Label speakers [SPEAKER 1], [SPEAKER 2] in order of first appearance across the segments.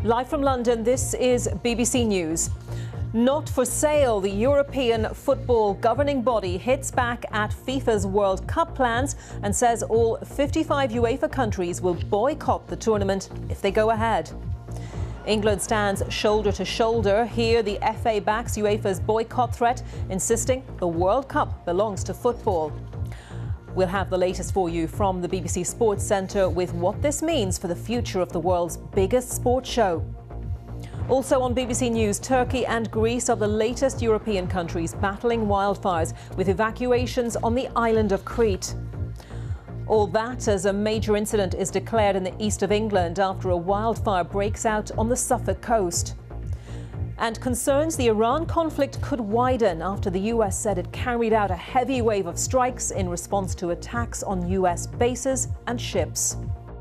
[SPEAKER 1] Live from London, this is BBC News. Not for sale, the European football governing body hits back at FIFA's World Cup plans and says all 55 UEFA countries will boycott the tournament if they go ahead. England stands shoulder to shoulder. Here, the FA backs UEFA's boycott threat, insisting the World Cup belongs to football. We'll have the latest for you from the BBC Sports Centre with what this means for the future of the world's biggest sports show. Also on BBC News, Turkey and Greece are the latest European countries battling wildfires, with evacuations on the island of Crete. All that as a major incident is declared in the east of England after a wildfire breaks out on the Suffolk coast. And concerns the Iran conflict could widen after the US said it carried out a heavy wave of strikes in response to attacks on US bases and ships.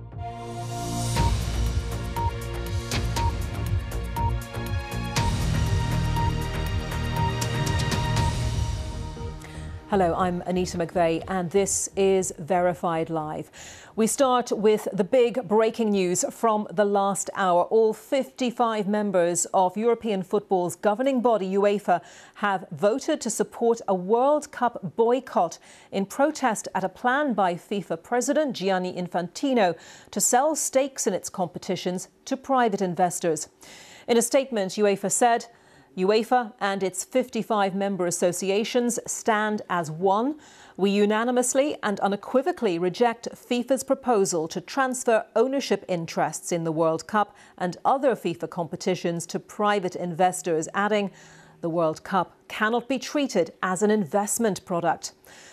[SPEAKER 1] Hello, I'm Anita McVeigh and this is Verified Live. We start with the big breaking news from the last hour. All 55 members of European football's governing body, UEFA, have voted to support a World Cup boycott in protest at a plan by FIFA President Gianni Infantino to sell stakes in its competitions to private investors. In a statement, UEFA said, UEFA and its 55 member associations stand as one. We unanimously and unequivocally reject FIFA's proposal to transfer ownership interests in the World Cup and other FIFA competitions to private investors, adding, the World Cup cannot be treated as an investment product.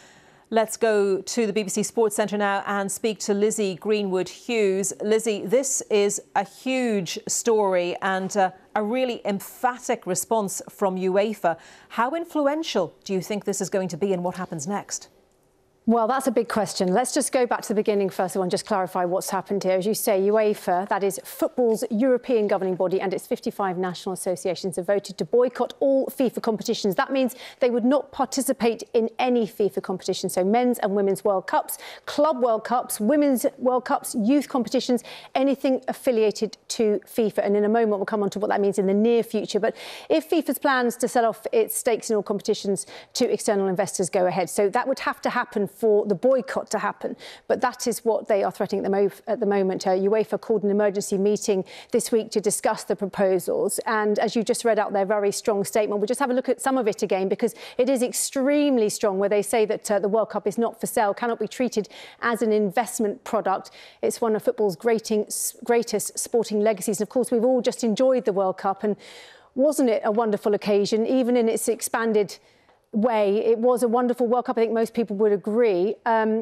[SPEAKER 1] Let's go to the BBC Sports Centre now and speak to Lizzie Greenwood-Hughes. Lizzie, this is a huge story and a really emphatic response from UEFA. How influential do you think this is going to be and what happens next?
[SPEAKER 2] Well, that's a big question. Let's just go back to the beginning first of all and just clarify what's happened here. As you say, UEFA, that is football's European governing body, and its 55 national associations have voted to boycott all FIFA competitions. That means they would not participate in any FIFA competition. So men's and women's World Cups, club World Cups, women's World Cups, youth competitions, anything affiliated to FIFA. And in a moment, we'll come on to what that means in the near future. But if FIFA's plans to sell off its stakes in all competitions to external investors go ahead, so that would have to happen for the boycott to happen. But that is what they are threatening at the moment. UEFA called an emergency meeting this week to discuss the proposals. And as you just read out their very strong statement, we'll just have a look at some of it again, because it is extremely strong, where they say that the World Cup is not for sale, cannot be treated as an investment product. It's one of football's greatest sporting legacies. And of course, we've all just enjoyed the World Cup. And wasn't it a wonderful occasion, even in its expanded way? It was a wonderful World Cup. I think most people would agree.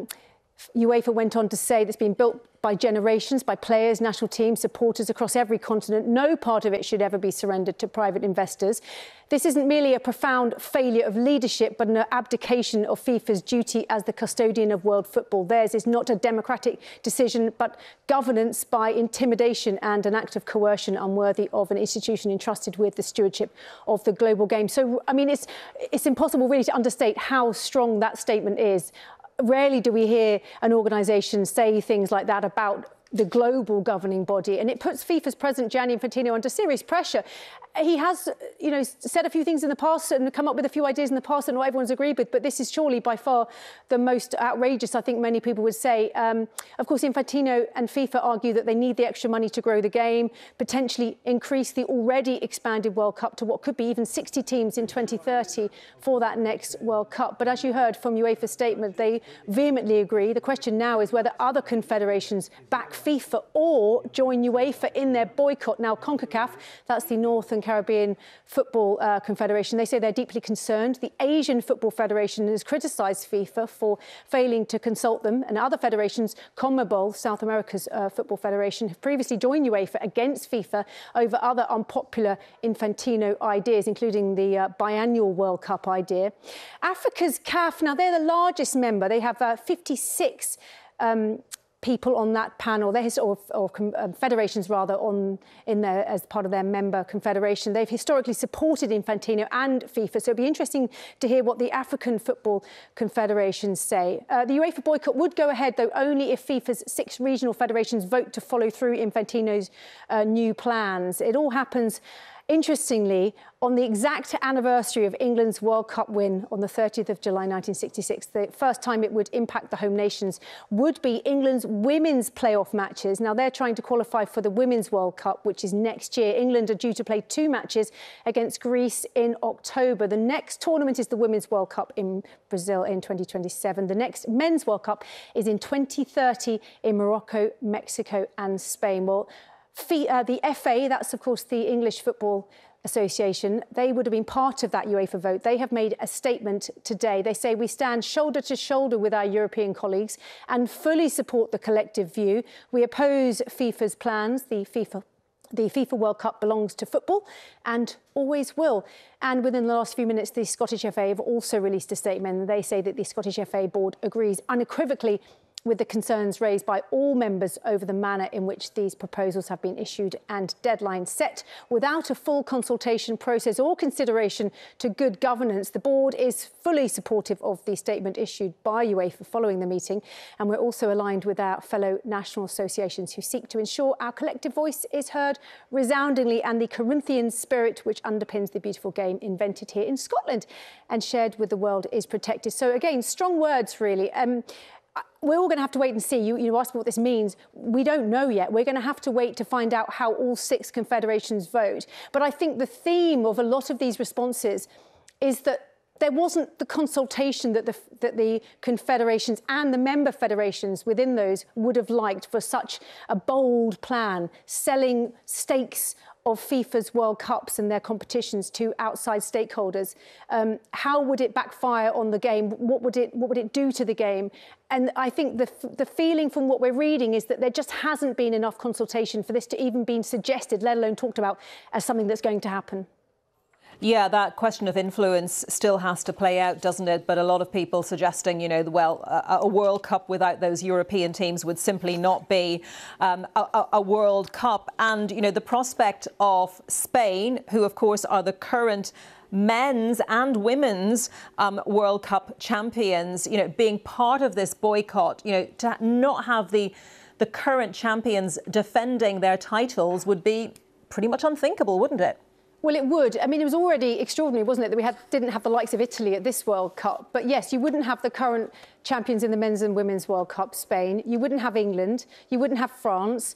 [SPEAKER 2] UEFA went on to say that it's been built by generations, by players, national teams, supporters across every continent. No part of it should ever be surrendered to private investors. This isn't merely a profound failure of leadership, but an abdication of FIFA's duty as the custodian of world football. Theirs is not a democratic decision, but governance by intimidation and an act of coercion unworthy of an institution entrusted with the stewardship of the global game. So, I mean, it's impossible really to understate how strong that statement is. Rarely do we hear an organisation say things like that about the global governing body, and it puts FIFA's president Gianni Infantino under serious pressure. He has, said a few things in the past and come up with a few ideas in the past that not everyone's agreed with, but this is surely by far the most outrageous, I think many people would say. Of course, Infantino and FIFA argue that they need the extra money to grow the game, potentially increase the already expanded World Cup to what could be even 60 teams in 2030 for that next World Cup. But as you heard from UEFA's statement, they vehemently agree. The question now is whether other confederations back FIFA or join UEFA in their boycott. Now, CONCACAF, that's the North and Caribbean Football Confederation, they say they're deeply concerned. The Asian Football Federation has criticised FIFA for failing to consult them, and other federations, CONMEBOL, South America's football federation, have previously joined UEFA against FIFA over other unpopular Infantino ideas, including the biannual World Cup idea. Africa's CAF, now they're the largest member. They have 56 people on that panel, federations rather, in there as part of their member confederation. They've historically supported Infantino and FIFA, so it'd be interesting to hear what the African football confederations say. The UEFA boycott would go ahead, though, only if FIFA's 6 regional federations vote to follow through Infantino's new plans. It all happens, interestingly, on the exact anniversary of England's World Cup win on the 30th of July 1966. The first time it would impact the home nations would be England's women's playoff matches. Now, they're trying to qualify for the Women's World Cup, which is next year. England are due to play 2 matches against Greece in October. The next tournament is the Women's World Cup in Brazil in 2027. The next Men's World Cup is in 2030 in Morocco, Mexico and Spain. Well, the FA, that's of course the English Football Association, they would have been part of that UEFA vote. They have made a statement today. They say we stand shoulder to shoulder with our European colleagues and fully support the collective view. We oppose FIFA's plans. The FIFA World Cup belongs to football and always will. And within the last few minutes, the Scottish FA have also released a statement. They say that the Scottish FA board agrees unequivocally with the concerns raised by all members over the manner in which these proposals have been issued and deadlines set without a full consultation process or consideration to good governance. The board is fully supportive of the statement issued by UEFA following the meeting, and we're also aligned with our fellow national associations who seek to ensure our collective voice is heard resoundingly and the Corinthian spirit which underpins the beautiful game invented here in Scotland and shared with the world is protected. So again, strong words really. We're all going to have to wait and see. You asked me what this means. We don't know yet. We're going to have to wait to find out how all 6 confederations vote. But I think the theme of a lot of these responses is that there wasn't the consultation that the confederations and the member federations within those would have liked for such a bold plan, selling stakes of FIFA's World Cups and their competitions to outside stakeholders. How would it backfire on the game? What would it do to the game? And I think the feeling from what we're reading is that there just hasn't been enough consultation for this to even be suggested, let alone talked about as something that's going to happen.
[SPEAKER 1] Yeah, that question of influence still has to play out, doesn't it? But a lot of people suggesting, a World Cup without those European teams would simply not be a World Cup. And, the prospect of Spain, who, of course, are the current men's and women's World Cup champions, being part of this boycott, to not have the current champions defending their titles would be pretty much unthinkable, wouldn't it?
[SPEAKER 2] Well, it would. I mean, it was already extraordinary, wasn't it, that we didn't have the likes of Italy at this World Cup. But yes, you wouldn't have the current champions in the men's and women's World Cup, Spain. You wouldn't have England. You wouldn't have France.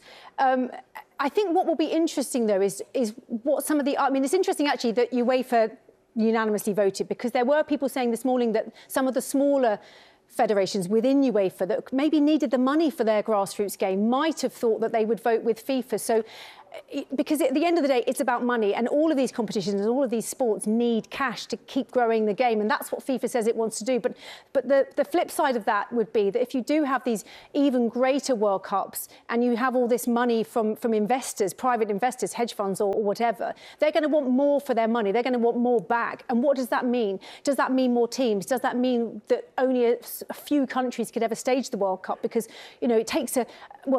[SPEAKER 2] I think what will be interesting, though, is what some of the... I mean, it's interesting, actually, that UEFA unanimously voted, because there were people saying this morning that some of the smaller federations within UEFA that maybe needed the money for their grassroots game might have thought that they would vote with FIFA. So, because at the end of the day, it's about money, and all of these competitions and all of these sports need cash to keep growing the game, and that's what FIFA says it wants to do. But the flip side of that would be that if you do have these even greater World Cups and you have all this money from investors, private investors, hedge funds or whatever, they're going to want more for their money. They're going to want more back. And what does that mean? Does that mean more teams? Does that mean that only a few countries could ever stage the World Cup? Because, it takes